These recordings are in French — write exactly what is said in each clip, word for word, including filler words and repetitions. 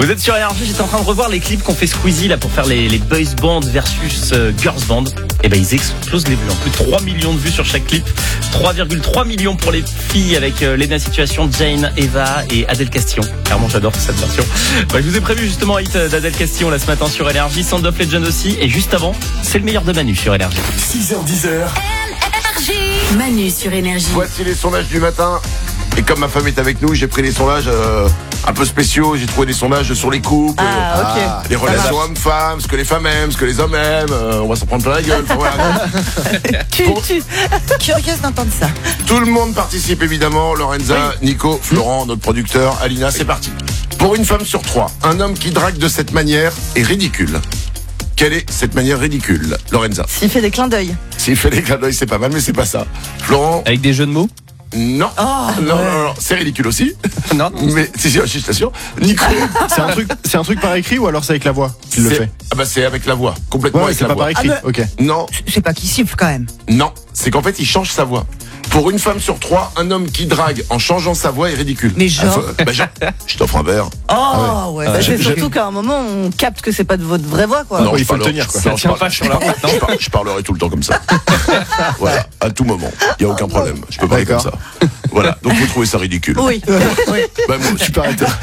Vous êtes sur Énergie, j'étais en train de revoir les clips qu'on fait Squeezie là pour faire les, les boys band versus euh, girls band. Et ben ils explosent les vues, en plus de trois millions de vues sur chaque clip. trois virgule trois millions pour les filles avec euh, Lena Situation, Jane, Eva et Adèle Castillon. Clairement j'adore cette version. Bah, je vous ai prévu justement un hit d'Adèle Castillon là ce matin sur Énergie, Sound of Legend aussi. Et juste avant, c'est le meilleur de Manu sur Énergie. six heures dix. Manu sur Énergie. Voici les sondages du matin. Et comme ma femme est avec nous, j'ai pris les sondages euh, un peu spéciaux. J'ai trouvé des sondages sur les couples, Ah, ok. euh, les relations hommes-femmes, ce que les femmes aiment, ce que les hommes aiment. Euh, on va s'en prendre plein la gueule. Enfin, voilà. Tu, tu... Curieuse d'entendre ça. Tout le monde participe évidemment. Lorenza, Nico, Florent, notre producteur, Alina, c'est parti. Pour une femme sur trois, un homme qui drague de cette manière est ridicule. Quelle est cette manière ridicule, Lorenza? S'il fait des clins d'œil. S'il fait des clins d'œil, c'est pas mal, mais c'est pas ça. Florent? Avec des jeux de mots? Non. Oh, non, ouais. non, non, c'est ridicule aussi. Non. Mais si, si, je t'assure. Nico? C'est un truc, c'est un truc par écrit ou alors c'est avec la voix qu'il le C'est- fait? Ah bah c'est avec la voix, complètement Ouais, avec c'est la pas voix. par écrit. Ah, Ok. Non, Je sais pas qui siffle quand même. non, c'est qu'en fait il change sa voix. Pour une femme sur trois, un homme qui drague en changeant sa voix est ridicule. Mais genre- Ah, faut- bah, genre, je t'offre un verre. Oh, ouais. Ah ouais. c'est Je- surtout qu'à un moment, on capte que c'est pas de votre vraie voix, quoi. Non, il je faut le parlerai- tenir, quoi. non, Ça je tient parle- pas sur la route, non? je, parle- je parlerai tout le temps comme ça. Voilà, à tout moment. Il y a aucun problème. Je peux parler comme D'accord. ça. Voilà, donc vous trouvez ça ridicule. Oui. oui. Bah, moi aussi. Tu peux arrêter.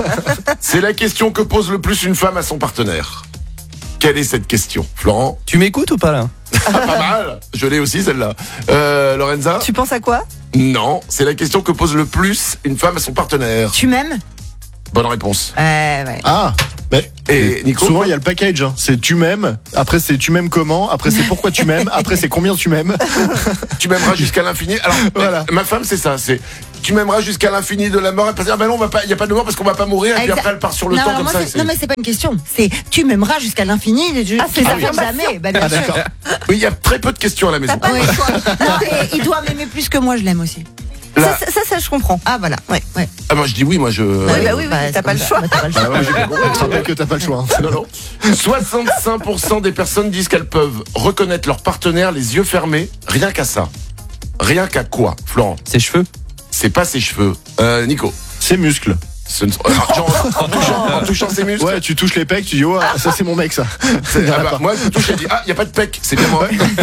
C'est la question que pose le plus une femme à son partenaire. Quelle est cette question, Florent? Tu m'écoutes ou pas là? Ah, pas mal. Je l'ai aussi celle-là. Euh, Lorenza? Tu penses à quoi? Non, c'est la question que pose le plus une femme à son partenaire. Tu m'aimes? Bonne réponse. Ouais, ouais. Ah. Mais Et Nico? souvent il y a le package. Hein. C'est tu m'aimes. Après c'est tu m'aimes comment. Après c'est pourquoi tu m'aimes. Après c'est combien tu m'aimes. Tu m'aimeras jusqu'à l'infini. Alors, Voilà. ma femme, c'est ça. C'est tu m'aimeras jusqu'à l'infini de la mort. Elle peut dire, ben non, on va pas. Il y a pas de mort parce qu'on va pas mourir. Et puis Exact. après, elle part sur le non, temps alors comme moi, ça. c'est- c'est- non mais c'est pas une question, c'est tu m'aimeras jusqu'à l'infini. Je, Ah, c'est ça l'affirmation. jamais. Bah, bien Ah sûr. d'accord. Oui, il y a très peu de questions à la maison. T'as pas le choix. Non, et il doit m'aimer plus que moi, je l'aime aussi. Là- Ça, ça, ça, ça, je comprends. Ah voilà. Ouais. Ouais. Ah, moi, je dis oui, moi, je. Oui, bah oui, oui, Bah, t'as c'est pas le comme choix. ça. Bah, t'as pas le choix. Ah, ouais, j'ai bien compris. Je te rappelle que t'as pas le choix. Hein. Non, non. soixante-cinq pour cent des personnes disent qu'elles peuvent reconnaître leur partenaire les yeux fermés, rien qu'à ça. Rien qu'à quoi, Florent? Ses cheveux? C'est pas ses cheveux. Euh, Nico? Ses muscles. Ce ne sont- Alors, genre, en, touchant, en touchant ses muscles? Ouais, tu touches les pecs, tu dis oh ça c'est mon mec ça. C'est- ah bah, moi, je me touche et je dis, ah, il y a pas de pec, c'est bien moi.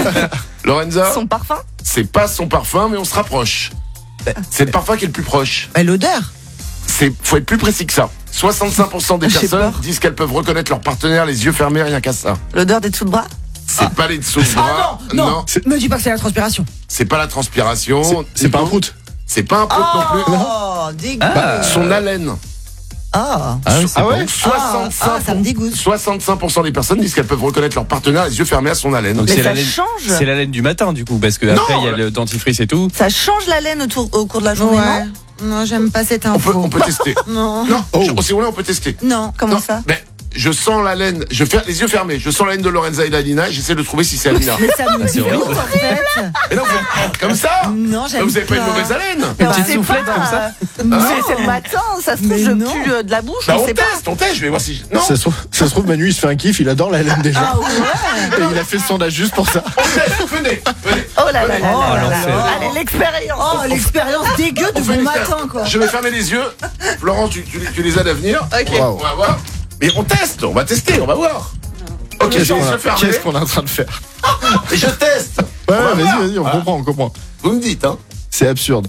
Lorenza? Son parfum? C'est pas son parfum, mais on se rapproche. C'est le parfum qui est le plus proche. Bah, l'odeur. C'est, faut être plus précis que ça. soixante-cinq pour cent des J'ai personnes peur. disent qu'elles peuvent reconnaître leur partenaire les yeux fermés, rien qu'à ça. L'odeur des dessous de bras? C'est pas les dessous de bras. Ah non, non. Me dis pas que c'est la transpiration. C'est pas la transpiration. C'est- C'est pas un prout. C'est pas un prout non plus. Oh, dégueu. Bah, son haleine. Oh. Ah, oui, c'est Ah ouais. Donc soixante-cinq, Ah, ça me dégoûte. soixante-cinq pour cent des personnes disent qu'elles peuvent reconnaître leur partenaire les yeux fermés à son haleine. Donc Mais c'est ça la laine, change. c'est la laine du matin du coup, parce que Non, après il y a là- le dentifrice et tout. Ça change la laine autour, au cours de la journée, Ouais. non? Non, j'aime pas cette On peut, info. on peut tester. Non. Non, Oh. je- si vous voulez, on peut tester. Non. Comment Non, ça? ben, je sens la laine, je fais les yeux fermés, je sens la laine de Lorenza et d'Alina, et j'essaie de trouver si c'est Alina. Mais ça me c'est dégoûte horrible. en fait. Et là, vous faites comme ça? Non, j'aime Là, vous avez pas une mauvaise haleine? Mais on petite sait soufflette pas. comme ça. Mais c'est le matin, ça se trouve, Mais je non. pue euh, de la bouche, Bah, on on sait pas. teste, on teste, je vais voir si. Non, Ça se trouve, ça se trouve Manu il se fait un kiff, il adore la laine déjà. Ah ouais. Et il a fait le sondage juste pour ça. on teste, venez, venez. Oh là là là Oh, là là l'enfer. là. Allez, l'expérience. Oh, l'expérience dégueu de On fait bon une matin expérience. quoi. Je vais fermer les yeux. Florent, tu, tu, tu les as d'avenir. Ok. Waouh. On va voir. Mais on teste, on va tester, on va voir. Ok, j'ai Qu'est-ce les qu'on yeux a- fermés. Qu'est-ce qu'on est en train de faire? Et je teste. Ouais, On va ouais, voir. vas-y, vas-y, on Ah. comprend, on comprend. Vous me dites, hein. C'est absurde.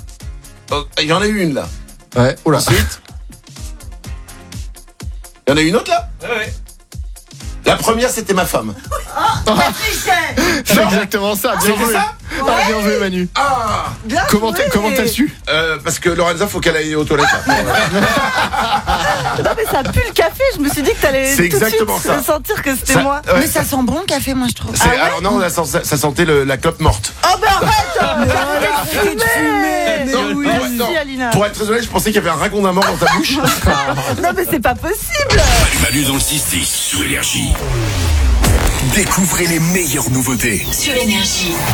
Oh, il y en a eu une là. Ouais, oula. Ensuite. Il y en a une autre là? Ouais, ouais. La première, c'était ma femme. C'est exactement ça. Bien C'était joué. ça? Ah, bien joué Manu. Ah! Bien Comment t'as joué. comment t'as su? Euh, parce que Lorenza, faut qu'elle aille aux toilettes. là. Non mais ça pue le café, je me suis dit que t'allais C'est tout de exactement suite ça. sentir que c'était Ça- moi. ouais, Mais ça sent bon le café, moi je trouve. c'est- alors non, ça, sent- ça sentait le- la clope morte. Oh bah arrête. Mais arrête de fumer. Non, Oui, ouais, merci non. Alina. Pour être très honnête, je pensais qu'il y avait un ragondin mort dans ta bouche. Non mais c'est pas possible. Manu dans le six six sur Énergie. Découvrez les meilleures nouveautés. Sur Énergie.